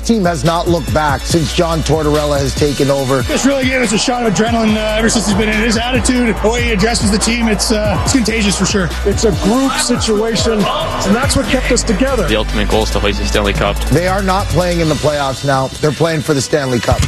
team has not looked back since John Tortorella has taken over. This really gave us a shot of adrenaline ever since he's been in. His attitude, the way he addresses the team, it's contagious for sure. It's a group situation, and that's what kept us together. The ultimate goal is to hoist the Stanley Cup. They are not playing in the playoffs now. They're playing for the Stanley Cup.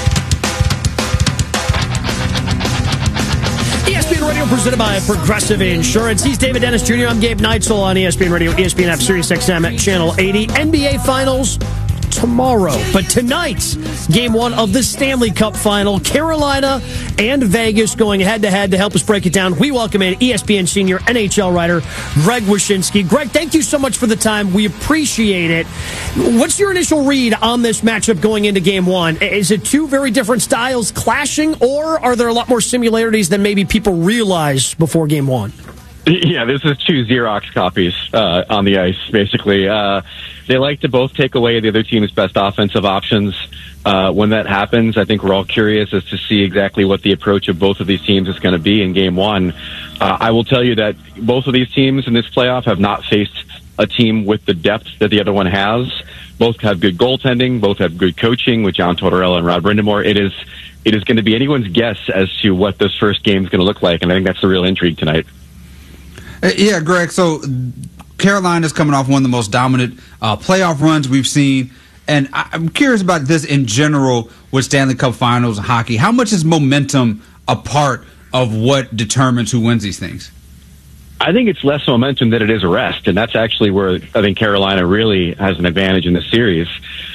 ESPN Radio presented by Progressive Insurance. He's David Dennis Jr. I'm Gabe Neitzel on ESPN Radio, ESPN app, Sirius XM at Channel 80. NBA Finals tomorrow. But tonight's Game 1 of the Stanley Cup Final, Carolina and Vegas going head-to-head. To help us break it down, we welcome in ESPN senior NHL writer Greg Wyshynski. Greg, thank you so much for the time. We appreciate it. What's your initial read on this matchup going into Game 1? Is it two very different styles clashing, or are there a lot more similarities than maybe people realize before Game 1? Yeah, this is two Xerox copies on the ice, basically. They like to both take away the other team's best offensive options. When that happens, I think we're all curious as to see exactly what the approach of both of these teams is going to be in Game 1. I will tell you that both of these teams in this playoff have not faced a team with the depth that the other one has. Both have good goaltending. Both have good coaching with John Tortorella and Rod Brind'Amour. It is going to be anyone's guess as to what this first game is going to look like, and I think that's the real intrigue tonight. Yeah, Greg, so Carolina's coming off one of the most dominant playoff runs we've seen. And I'm curious about this in general with Stanley Cup Finals and hockey. How much is momentum a part of what determines who wins these things? I think it's less momentum than it is rest, and that's actually where I think Carolina really has an advantage in this series.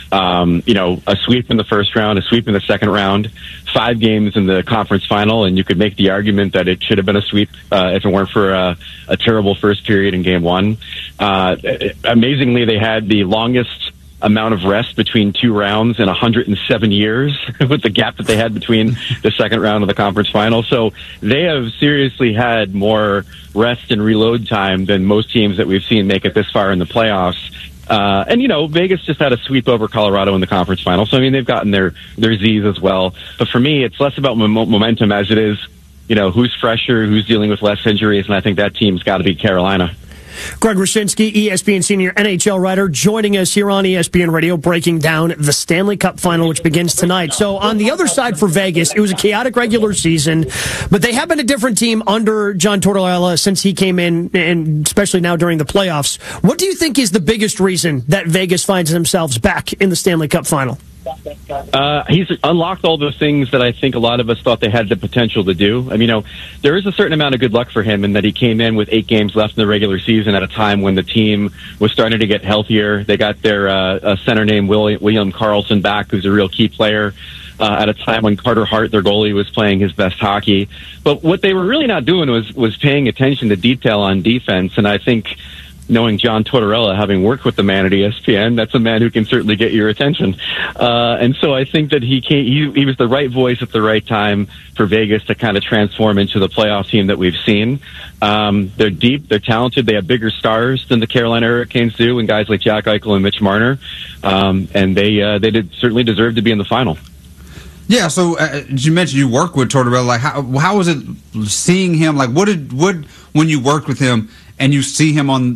A sweep in the first round, a sweep in the second round, 5 games in the conference final, and you could make the argument that it should have been a sweep if it weren't for a terrible first period in Game 1. Amazingly, they had the longest amount of rest between 2 rounds in 107 years with the gap that they had between the second round of the conference final. So they have seriously had more rest and reload time than most teams that we've seen make it this far in the playoffs. Vegas just had a sweep over Colorado in the conference final. So, they've gotten their Z's as well. But for me, it's less about momentum as it is, who's fresher, who's dealing with less injuries. And I think that team's got to be Carolina. Greg Wyshynski, ESPN senior NHL writer, joining us here on ESPN Radio, breaking down the Stanley Cup Final, which begins tonight. So on the other side for Vegas, it was a chaotic regular season, but they have been a different team under John Tortorella since he came in, and especially now during the playoffs. What do you think is the biggest reason that Vegas finds themselves back in the Stanley Cup Final? He's unlocked all the things that I think a lot of us thought they had the potential to do. There is a certain amount of good luck for him in that he came in with 8 games left in the regular season at a time when the team was starting to get healthier. They got their center named William Karlsson back, who's a real key player. At a time when Carter Hart, their goalie, was playing his best hockey. But what they were really not doing was paying attention to detail on defense, and I think knowing John Tortorella, having worked with the man at ESPN, that's a man who can certainly get your attention. And so I think that he was the right voice at the right time for Vegas to kind of transform into the playoff team that we've seen. They're deep, they're talented, they have bigger stars than the Carolina Hurricanes do, and guys like Jack Eichel and Mitch Marner. And they certainly deserve to be in the final. Yeah, so you mentioned you work with Tortorella. Like, how was it seeing him? Like, what when you worked with him and you see him on,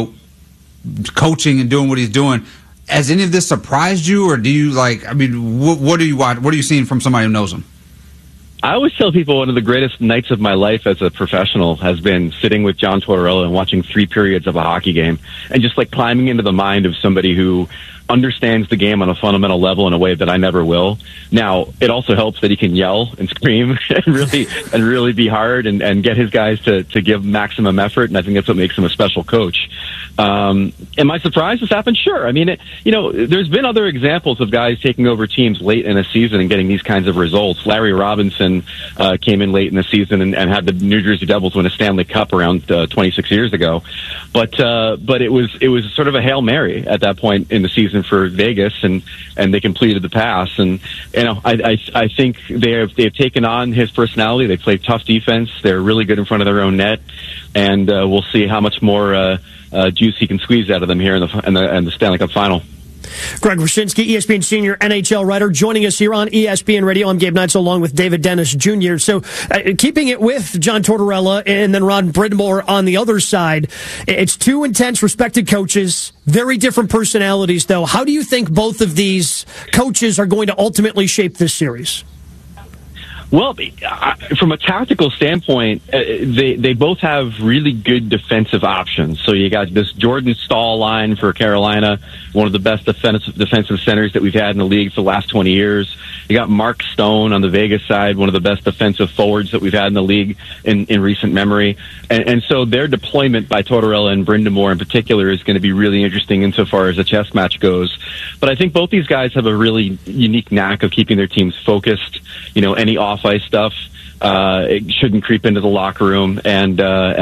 coaching and doing what he's doing? Has any of this surprised you, or do you what do you watch? What are you seeing from somebody who knows him? I always tell people one of the greatest nights of my life as a professional has been sitting with John Tortorella and watching 3 periods of a hockey game and just climbing into the mind of somebody who understands the game on a fundamental level in a way that I never will. Now, it also helps that he can yell and scream and really be hard and get his guys to give maximum effort, and I think that's what makes him a special coach. Am I surprised this happened? Sure. There's been other examples of guys taking over teams late in a season and getting these kinds of results. Larry Robinson came in late in the season and had the New Jersey Devils win a Stanley Cup around 26 years ago. But it was sort of a Hail Mary at that point in the season for Vegas, and they completed the pass. And I think they've taken on his personality. They play tough defense. They're really good in front of their own net, and we'll see how much more juice he can squeeze out of them here in the Stanley Cup Final. Greg Wyshynski, ESPN senior NHL writer, joining us here on ESPN Radio. I'm Gabe Neitzel along with David Dennis Jr. So keeping it with John Tortorella and then Rod Brind'Amour on the other side, it's two intense, respected coaches, very different personalities, though. How do you think both of these coaches are going to ultimately shape this series? Well, from a tactical standpoint, they both have really good defensive options. So you got this Jordan Staal line for Carolina, one of the best defensive centers that we've had in the league for the last 20 years. You got Mark Stone on the Vegas side, one of the best defensive forwards that we've had in the league in recent memory. And so their deployment by Tortorella and Brind'Amour in particular is going to be really interesting insofar as the chess match goes. But I think both these guys have a really unique knack of keeping their teams focused. Any off-ice stuff it shouldn't creep into the locker room, and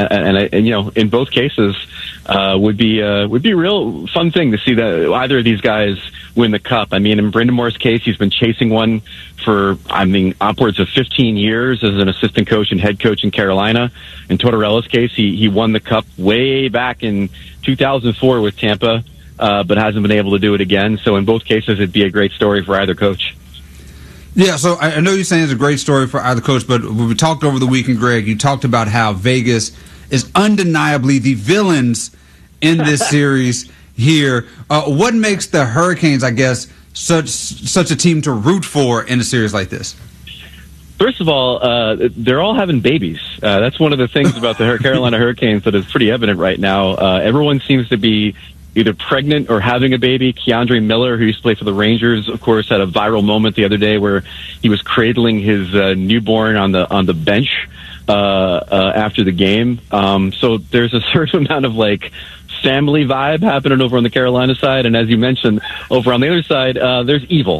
in both cases would be a real fun thing to see that either of these guys win the cup. I mean, in Brind'Amour's case, he's been chasing one for upwards of 15 years as an assistant coach and head coach in Carolina. In Tortorella's case, he won the cup way back in 2004 with Tampa, but hasn't been able to do it again. So in both cases, it'd be a great story for either coach. Yeah, so I know you're saying it's a great story for either coach, but when we talked over the weekend, Greg, you talked about how Vegas is undeniably the villains in this series here. What makes the Hurricanes, I guess, such a team to root for in a series like this? First of all, they're all having babies. That's one of the things about the Carolina Hurricanes that is pretty evident right now. Everyone seems to be either pregnant or having a baby. Keandre Miller, who used to play for the Rangers, of course, had a viral moment the other day where he was cradling his newborn on the bench after the game. So there's a certain amount of family vibe happening over on the Carolina side, and as you mentioned, over on the other side, there's evil.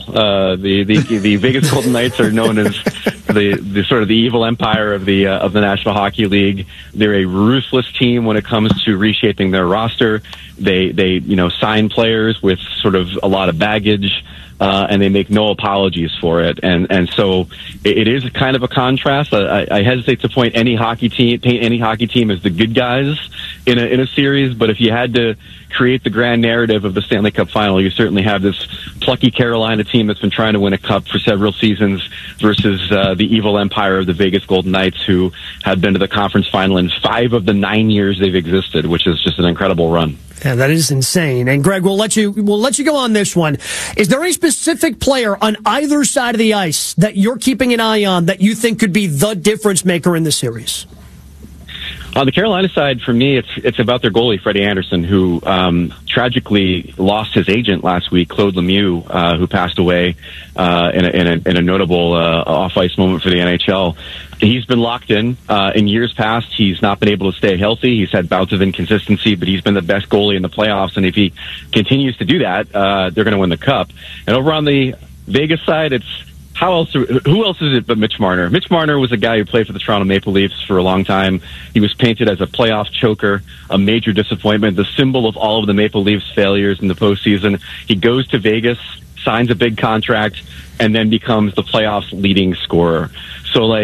The Vegas Golden Knights are known as the sort of the evil empire of the National Hockey League. They're a ruthless team when it comes to reshaping their roster. They sign players with sort of a lot of baggage, and they make no apologies for it. And so it is kind of a contrast. I hesitate to paint any hockey team as the good guys in a series, but if you had to create the grand narrative of the Stanley Cup final, you certainly have this plucky Carolina team that's been trying to win a cup for several seasons versus the evil empire of the Vegas Golden Knights, who have been to the conference final in 5 of the 9 years they've existed, which is just an incredible run. Yeah, that is insane. And Greg, we'll let you go on this one. Is there any specific player on either side of the ice that you're keeping an eye on that you think could be the difference maker in the series? On the Carolina side, for me, it's about their goalie, Freddie Anderson, who tragically lost his agent last week, Claude Lemieux, who passed away in a notable off-ice moment for the NHL. He's been locked in. In years past, he's not been able to stay healthy. He's had bouts of inconsistency, but he's been the best goalie in the playoffs. And if he continues to do that, they're going to win the cup. And over on the Vegas side, who else is it but Mitch Marner? Mitch Marner was a guy who played for the Toronto Maple Leafs for a long time. He was painted as a playoff choker, a major disappointment, the symbol of all of the Maple Leafs' failures in the postseason. He goes to Vegas, signs a big contract, and then becomes the playoffs' leading scorer. So,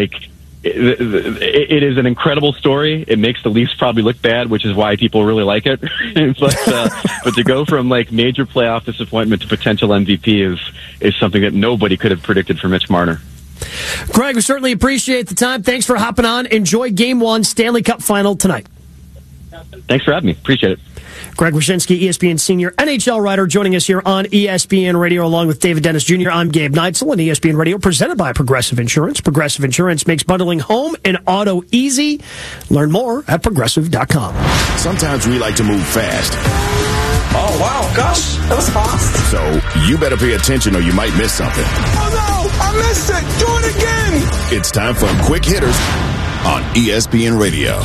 it is an incredible story. It makes the Leafs probably look bad, which is why people really like it. but to go from major playoff disappointment to potential MVP is something that nobody could have predicted for Mitch Marner. Greg, we certainly appreciate the time. Thanks for hopping on. Enjoy Game 1 Stanley Cup Final tonight. Thanks for having me. Appreciate it. Greg Wyshynski, ESPN senior NHL writer, joining us here on ESPN Radio along with David Dennis Jr. I'm Gabe Neitzel on ESPN Radio, presented by Progressive Insurance. Progressive Insurance makes bundling home and auto easy. Learn more at Progressive.com. Sometimes we like to move fast. Oh, wow, gosh, that was fast. So you better pay attention or you might miss something. Oh, no, I missed it. Do it again. It's time for Quick Hitters on ESPN Radio.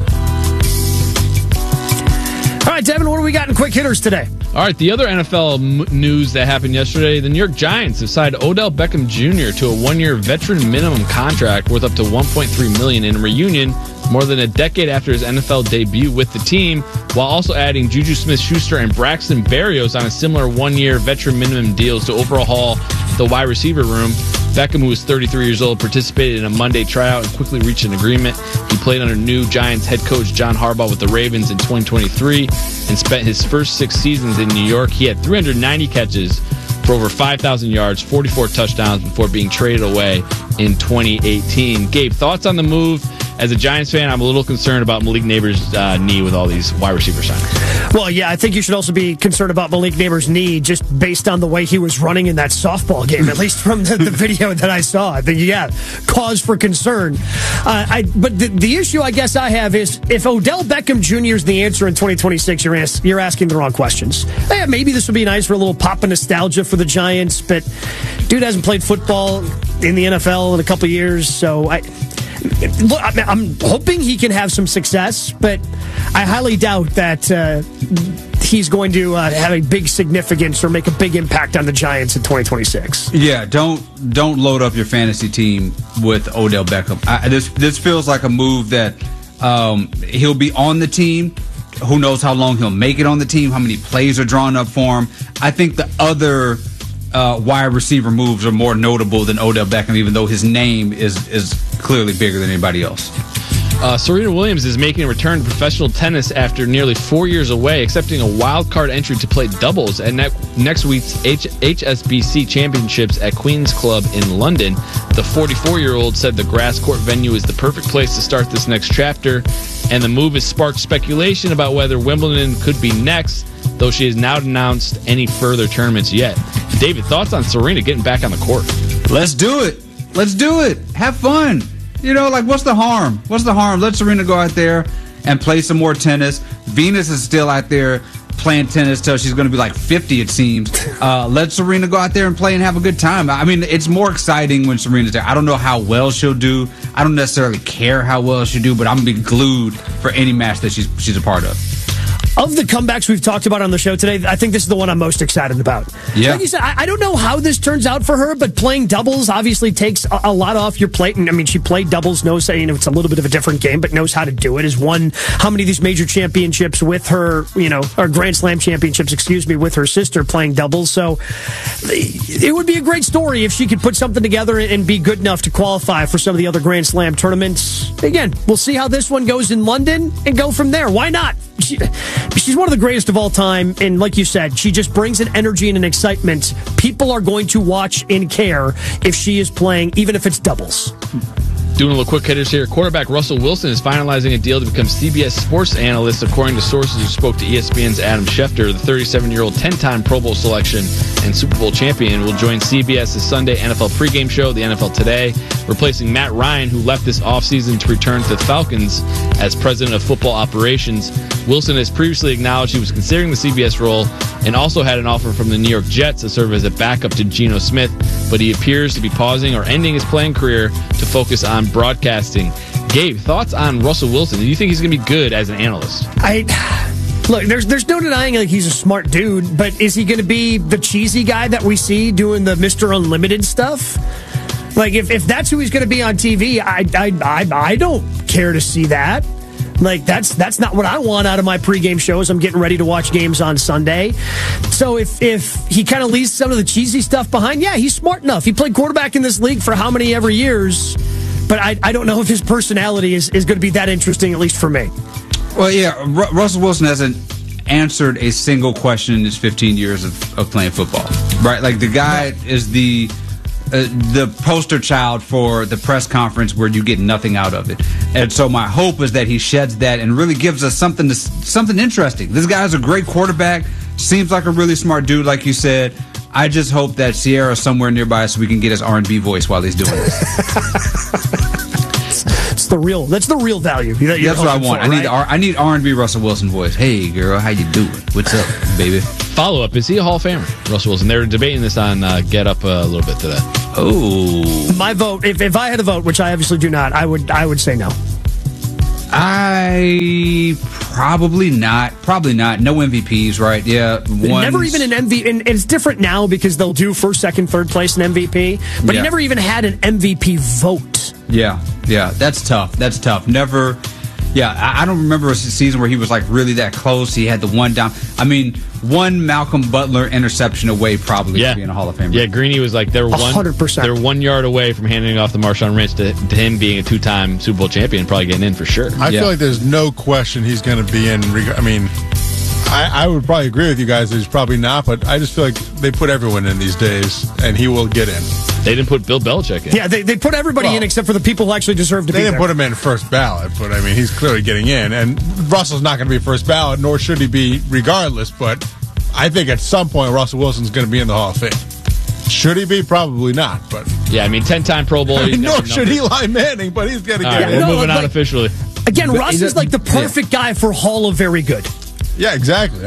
All right, Devin, what do we got in Quick Hitters today? All right, the other NFL news that happened yesterday, the New York Giants have signed Odell Beckham Jr. to a 1-year veteran minimum contract worth up to $1.3 million in reunion, more than a decade after his NFL debut with the team, while also adding Juju Smith-Schuster and Braxton Berrios on a similar 1-year veteran minimum deals to overhaul the wide receiver room. Beckham, who was 33 years old, participated in a Monday tryout and quickly reached an agreement. He played under new Giants head coach John Harbaugh with the Ravens in 2023 and spent his first 6 seasons in New York. He had 390 catches for over 5,000 yards, 44 touchdowns before being traded away in 2018. Gabe, thoughts on the move? As a Giants fan, I'm a little concerned about Malik Neighbors' knee with all these wide receiver signings. Well, yeah, I think you should also be concerned about Malik Neighbors' knee just based on the way he was running in that softball game, at least from the video that I saw. I think, yeah, cause for concern. But the issue I guess I have is if Odell Beckham Jr. is the answer in 2026, you're asking the wrong questions. Yeah, maybe this would be nice for a little pop of nostalgia for the Giants, but dude hasn't played football in the NFL in a couple years, so I'm hoping he can have some success, but I highly doubt that he's going to have a big significance or make a big impact on the Giants in 2026. Yeah, don't load up your fantasy team with Odell Beckham. This feels like a move that he'll be on the team. Who knows how long he'll make it on the team, how many plays are drawn up for him. I think the other wide receiver moves are more notable than Odell Beckham, even though his name is clearly bigger than anybody else. Serena Williams is making a return to professional tennis after nearly 4 years away, accepting a wild card entry to play doubles at next week's HSBC Championships at Queen's Club in London. The 44-year-old said the grass court venue is the perfect place to start this next chapter, and the move has sparked speculation about whether Wimbledon could be next, though she has not announced any further tournaments yet. David, thoughts on Serena getting back on the court? Let's do it. Let's do it. Have fun. You know, like, what's the harm? What's the harm? Let Serena go out there and play some more tennis. Venus is still out there playing tennis till she's going to be like 50, it seems. Let Serena go out there and play and have a good time. I mean, it's more exciting when Serena's there. I don't know how well she'll do. I don't necessarily care how well she'll do, but I'm going to be glued for any match that she's a part of. Of the comebacks we've talked about on the show today, I think this is the one I'm most excited about. Yeah. Like you said, I don't know how this turns out for her, but playing doubles obviously takes a lot off your plate. And I mean, she played doubles, knows that, it's a little bit of a different game, but knows how to do it. Has won how many of these major championships with her, or Grand Slam championships, with her sister playing doubles. So it would be a great story if she could put something together and be good enough to qualify for some of the other Grand Slam tournaments. Again, we'll see how this one goes in London and go from there. Why not? She's one of the greatest of all time, and like you said, she just brings an energy and an excitement. People are going to watch and care if she is playing, even if it's doubles. Doing a little quick hitters here. Quarterback Russell Wilson is finalizing a deal to become CBS sports analyst, according to sources who spoke to ESPN's Adam Schefter. The 37-year-old 10-time Pro Bowl selection and Super Bowl champion will join CBS's Sunday NFL pregame show, The NFL Today, replacing Matt Ryan, who left this offseason to return to the Falcons as president of football operations. Wilson has previously acknowledged he was considering the CBS role and also had an offer from the New York Jets to serve as a backup to Geno Smith, but he appears to be pausing or ending his playing career to focus on broadcasting. Gabe, thoughts on Russell Wilson? Do you think he's going to be good as an analyst? Look, there's no denying he's a smart dude, but is he going to be the cheesy guy that we see doing the Mr. Unlimited stuff? Like, if that's who he's going to be on TV, I don't care to see that. Like, that's not what I want out of my pregame shows. I'm getting ready to watch games on Sunday. So if he kind of leaves some of the cheesy stuff behind, yeah, he's smart enough. He played quarterback in this league for how many ever years, but I don't know if his personality is going to be that interesting, at least for me. Well, yeah, Russell Wilson hasn't answered a single question in his 15 years of playing football, right? Like, the guy is the poster child for the press conference where you get nothing out of it. And so my hope is that he sheds that and really gives us something interesting. This guy's a great quarterback, seems like a really smart dude, like you said. I just hope that Sierra's somewhere nearby so we can get his R&B voice while he's doing this. That's the real value. That's what I want. For, right? I need R&B Russell Wilson voice. Hey, girl, how you doing? What's up, baby? Follow-up, is he a Hall of Famer, Russell Wilson? They were debating this on Get Up a little bit today. Oh. My vote, if I had a vote, which I obviously do not, I would say no. Probably not. No MVPs, right? Yeah. Never even an MVP. And it's different now because they'll do first, second, third place in MVP. But he never even had an MVP vote. Yeah. That's tough. Never Yeah, I don't remember a season where he was like really that close. He had the one down. I mean, one Malcolm Butler interception away probably from being a Hall of Famer. Yeah, Greeny was like, they're 100%. They're 1 yard away from handing off the Marshawn Lynch to him being a 2-time Super Bowl champion, probably getting in for sure. I feel like there's no question he's going to be in. I mean, I would probably agree with you guys that he's probably not, but I just feel like they put everyone in these days, and he will get in. They didn't put Bill Belichick in. Yeah, they put everybody in except for the people who actually deserve to be there. They didn't put him in first ballot, but I mean, he's clearly getting in. And Russell's not going to be first ballot, nor should he be regardless, but I think at some point Russell Wilson's going to be in the Hall of Fame. Should he be? Probably not, but... Yeah, I mean, 10-time Pro Bowl. Nor should Eli Manning, but he's going to get in. We're moving on officially. Again, Russ is like the perfect guy for Hall of Very Good. Yeah, exactly.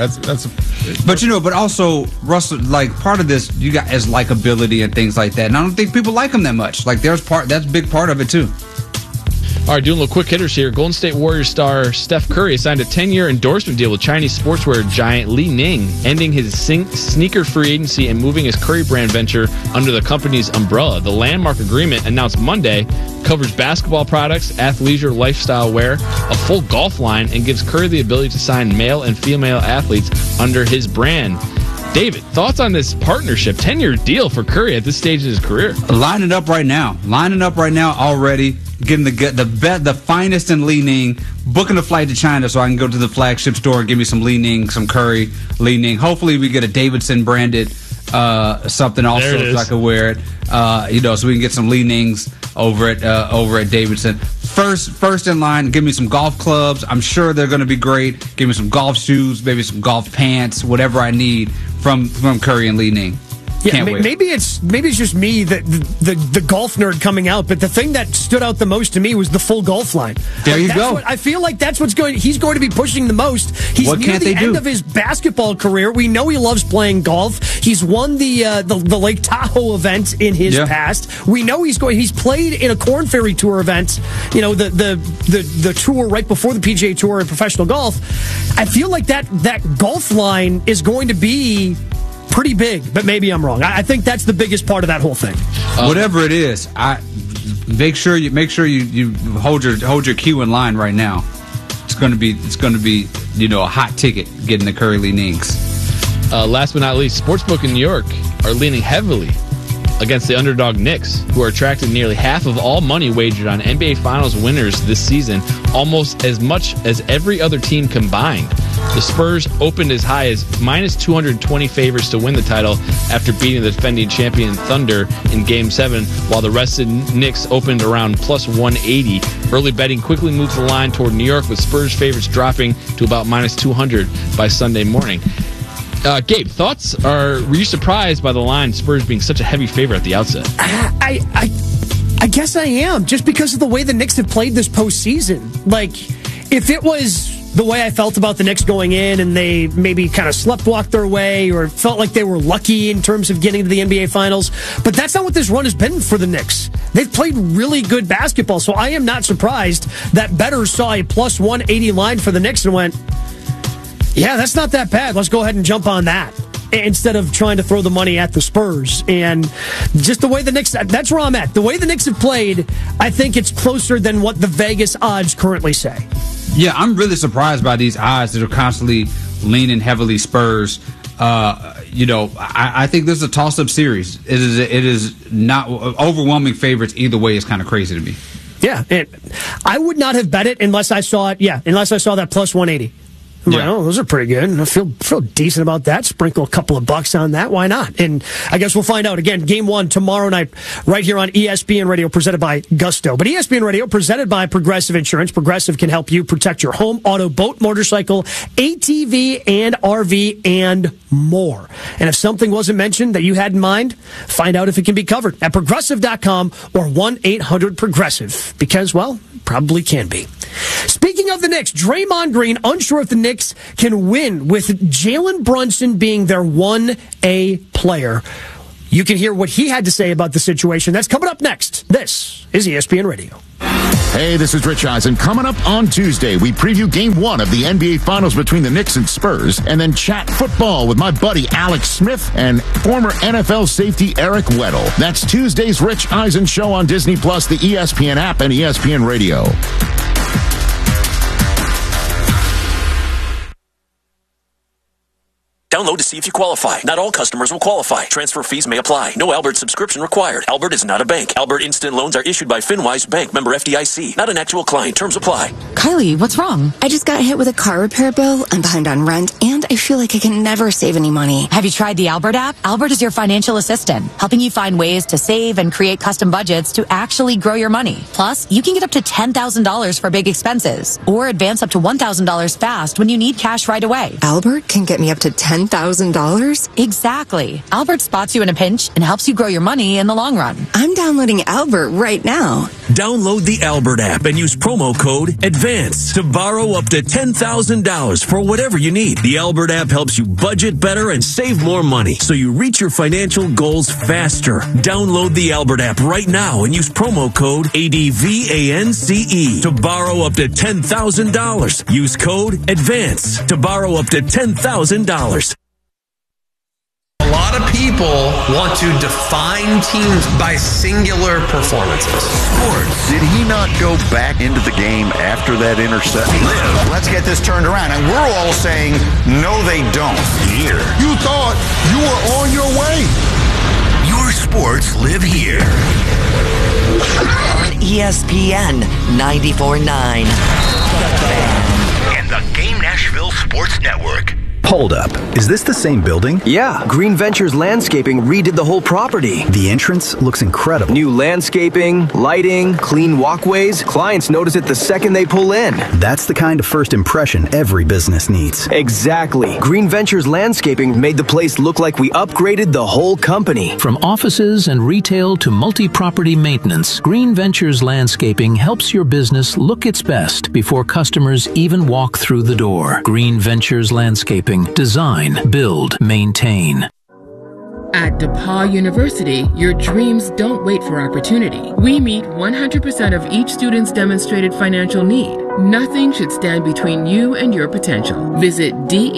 But also Russell, like part of this, you got is likability and things like that. And I don't think people like him that much. Like that's a big part of it too. All right, doing a little quick hitters here. Golden State Warriors star Steph Curry signed a 10-year endorsement deal with Chinese sportswear giant Li Ning, ending his sneaker-free agency and moving his Curry brand venture under the company's umbrella. The landmark agreement, announced Monday, covers basketball products, athleisure lifestyle wear, a full golf line, and gives Curry the ability to sign male and female athletes under his brand. David, thoughts on this partnership? 10-year deal for Curry at this stage of his career. Lining up right now already. Getting the finest in Li Ning, booking a flight to China so I can go to the flagship store and give me some Li Ning, some Curry, Li Ning. Hopefully we get a Davidson branded something also so I can wear it. So we can get some Li Nings over at Davidson. First in line, give me some golf clubs. I'm sure they're going to be great. Give me some golf shoes, maybe some golf pants, whatever I need from Curry and Li Ning. Yeah, maybe it's just me, the golf nerd coming out, but the thing that stood out the most to me was the full golf line. There you go. I feel like that's he's going to be pushing the most. He's near the end of his basketball career. We know he loves playing golf. He's won the Lake Tahoe event in his past. We know he's played in a Korn Ferry Tour event, the tour right before the PGA Tour in professional golf. I feel like that golf line is going to be pretty big, but maybe I'm wrong. I think that's the biggest part of that whole thing. Whatever it is, make sure you hold your queue in line right now. It's going to be a hot ticket getting the Curry Li Nings. Last but not least, Sportsbook in New York are leaning heavily against the underdog Knicks, who are attracting nearly half of all money wagered on NBA Finals winners this season, almost as much as every other team combined. The Spurs opened as high as minus 220 favorites to win the title after beating the defending champion Thunder in Game 7, while the rested Knicks opened around plus 180. Early betting quickly moved the line toward New York, with Spurs favorites dropping to about minus 200 by Sunday morning. Gabe, thoughts? Were you surprised by the line, Spurs being such a heavy favorite at the outset? I guess I am, just because of the way the Knicks have played this postseason. Like, if it was the way I felt about the Knicks going in and they maybe kind of sleptwalked their way or felt like they were lucky in terms of getting to the NBA Finals, but that's not what this run has been for the Knicks. They've played really good basketball, so I am not surprised that bettors saw a plus 180 line for the Knicks and went, yeah, that's not that bad. Let's go ahead and jump on that, instead of trying to throw the money at the Spurs. And just the way the Knicks, that's where I'm at. The way the Knicks have played, I think it's closer than what the Vegas odds currently say. Yeah, I'm really surprised by these odds that are constantly leaning heavily Spurs. I think this is a toss-up series. It is not overwhelming favorites either way. Is kind of crazy to me. Yeah, and I would not have bet it unless I saw it. Yeah, unless I saw that plus 180. I'm like, oh, those are pretty good. I feel decent about that. Sprinkle a couple of bucks on that. Why not? And I guess we'll find out. Again, Game 1 tomorrow night right here on ESPN Radio, presented by Gusto. But ESPN Radio, presented by Progressive Insurance. Progressive can help you protect your home, auto, boat, motorcycle, ATV, and RV, and more. And if something wasn't mentioned that you had in mind, find out if it can be covered at Progressive.com or 1-800-PROGRESSIVE. Because, well, probably can be. Speaking of the Knicks, Draymond Green unsure if the Knicks can win with Jalen Brunson being their 1A player. You can hear what he had to say about the situation. That's coming up next. This is ESPN Radio. Hey, this is Rich Eisen. Coming up on Tuesday, we preview Game 1 of the NBA Finals between the Knicks and Spurs, and then chat football with my buddy Alex Smith and former NFL safety Eric Weddle. That's Tuesday's Rich Eisen Show on Disney+, the ESPN app, and ESPN Radio. Download to see if you qualify. Not all customers will qualify. Transfer fees may apply. No Albert subscription required. Albert is not a bank. Albert Instant Loans are issued by FinWise Bank, member FDIC. Not an actual client. Terms apply. Kylie, what's wrong? I just got hit with a car repair bill. I'm behind on rent, and I feel like I can never save any money. Have you tried the Albert app? Albert is your financial assistant, helping you find ways to save and create custom budgets to actually grow your money. Plus, you can get up to $10,000 for big expenses, or advance up to $1,000 fast when you need cash right away. Albert can get me up to $10,000? Exactly. Albert spots you in a pinch and helps you grow your money in the long run. I'm downloading Albert right now. Download the Albert app and use promo code ADVANCE to borrow up to $10,000 for whatever you need. The Albert app helps you budget better and save more money so you reach your financial goals faster. Download the Albert app right now and use promo code ADVANCE to borrow up to $10,000. Use code ADVANCE to borrow up to $10,000. A lot of people want to define teams by singular performances. Sports. Did he not go back into the game after that interception? Let's get this turned around. And we're all saying, no, they don't. Here. You thought you were on your way. Your sports live here. On ESPN 94.9. And the Game Nashville Sports Network. Hold up. Is this the same building? Yeah. Green Ventures Landscaping redid the whole property. The entrance looks incredible. New landscaping, lighting, clean walkways. Clients notice it the second they pull in. That's the kind of first impression every business needs. Exactly. Green Ventures Landscaping made the place look like we upgraded the whole company. From offices and retail to multi-property maintenance, Green Ventures Landscaping helps your business look its best before customers even walk through the door. Green Ventures Landscaping. Design, build, maintain. At DePaul University, your dreams don't wait for opportunity. We meet 100% of each student's demonstrated financial need. Nothing should stand between you and your potential. Visit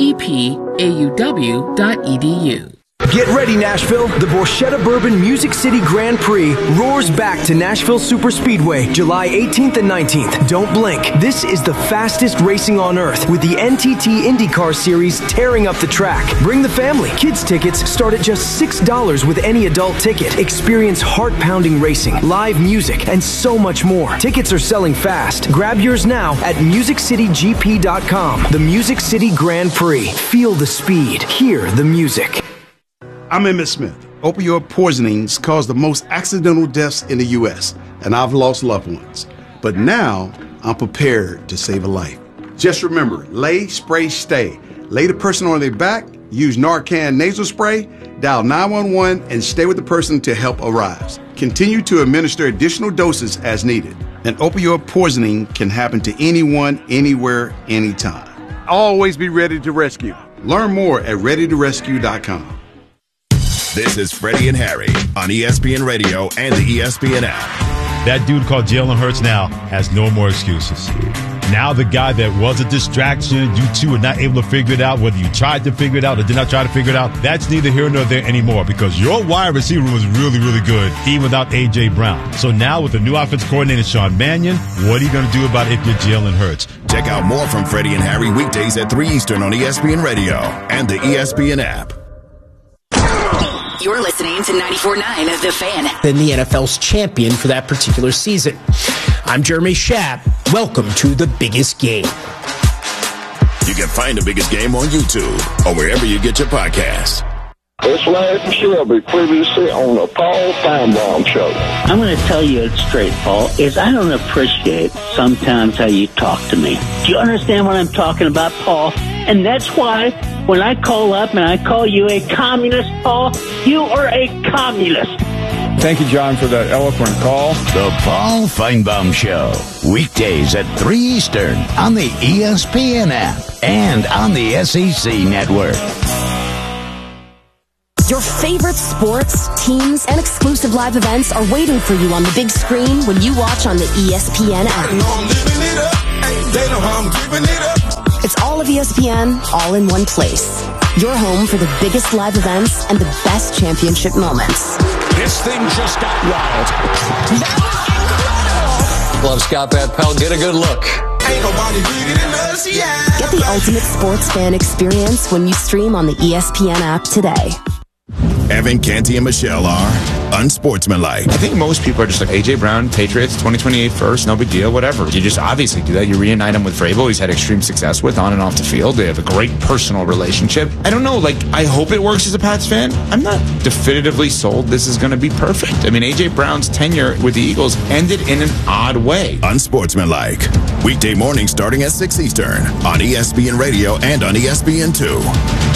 depauw.edu. Get ready, Nashville. The Borchetta Bourbon Music City Grand Prix roars back to Nashville Superspeedway, July 18th and 19th. Don't blink. This is the fastest racing on earth, with the NTT IndyCar Series tearing up the track. Bring the family. Kids tickets start at just $6 with any adult ticket. Experience heart-pounding racing, live music, and so much more. Tickets are selling fast. Grab yours now at MusicCityGP.com. The Music City Grand Prix. Feel the speed. Hear the music. I'm Emmett Smith. Opioid poisonings cause the most accidental deaths in the U.S., and I've lost loved ones. But now, I'm prepared to save a life. Just remember, lay, spray, stay. Lay the person on their back, use Narcan nasal spray, dial 911, and stay with the person till help arrives. Continue to administer additional doses as needed. An opioid poisoning can happen to anyone, anywhere, anytime. Always be ready to rescue. Learn more at readytorescue.com. This is Freddie and Harry on ESPN Radio and the ESPN app. That dude called Jalen Hurts now has no more excuses. Now the guy that was a distraction, you two are not able to figure it out, whether you tried to figure it out or did not try to figure it out, that's neither here nor there anymore because your wide receiver room was really, really good, even without A.J. Brown. So now with the new offensive coordinator, Sean Mannion, what are you going to do about it if you're Jalen Hurts? Check out more from Freddie and Harry weekdays at 3 Eastern on ESPN Radio and the ESPN app. You're listening to 94.9 The Fan. Then the NFL's champion for that particular season. I'm Jeremy Schaap. Welcome to The Biggest Game. You can find The Biggest Game on YouTube or wherever you get your podcasts. It's Larry Shelby, previously on the Paul Feinbaum Show. I'm going to tell you it straight, Paul, is I don't appreciate sometimes how you talk to me. Do you understand what I'm talking about, Paul? And that's why when I call up and I call you a communist, Paul, you are a communist. Thank you, John, for that eloquent call. The Paul Feinbaum Show, weekdays at 3 Eastern on the ESPN app and on the SEC Network. Your favorite sports, teams, and exclusive live events are waiting for you on the big screen when you watch on the ESPN app. It's all of ESPN, all in one place. Your home for the biggest live events and the best championship moments. This thing just got wild. Glove Scott that Pell. Get a good look Ain't nobody bigger than us, yeah. Get the ultimate sports fan experience when you stream on the ESPN app today. Evan, Canty, and Michelle are unsportsmanlike. I think most people are just like, A.J. Brown, Patriots, 2028 first, no big deal, whatever. You just obviously do that. You reunite him with Vrabel, he's had extreme success with on and off the field. They have a great personal relationship. I don't know, I hope it works as a Pats fan. I'm not definitively sold this is going to be perfect. I mean, A.J. Brown's tenure with the Eagles ended in an odd way. Unsportsmanlike. Weekday morning starting at 6 Eastern on ESPN Radio and on ESPN2.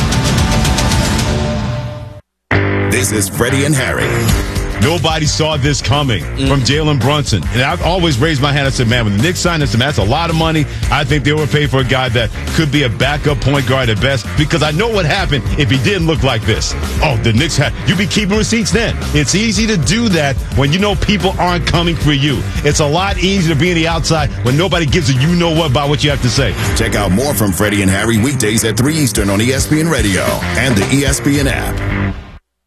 This is Freddie and Harry. Nobody saw this coming from Jalen Brunson. And I've always raised my hand and said, man, when the Knicks signed this, that's a lot of money. I think they overpaid for a guy that could be a backup point guard at best, because I know what happened if he didn't look like this. Oh, the Knicks you'd be keeping receipts then. It's easy to do that when you know people aren't coming for you. It's a lot easier to be on the outside when nobody gives a you-know-what about what you have to say. Check out more from Freddie and Harry weekdays at 3 Eastern on ESPN Radio and the ESPN app.